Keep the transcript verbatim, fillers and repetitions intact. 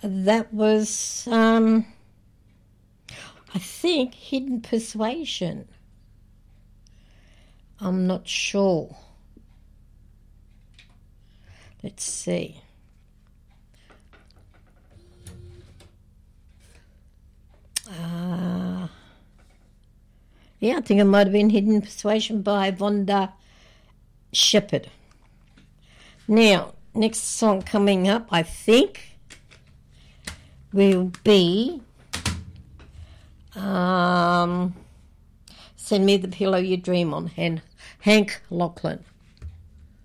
That was, um, I think, Hidden Persuasion. I'm not sure. Let's see. Uh, yeah, I think it might have been Hidden Persuasion by Vonda Shepard. Now, next song coming up, I think, will be um, Send Me the Pillow You Dream On, Han- Hank Lachlan.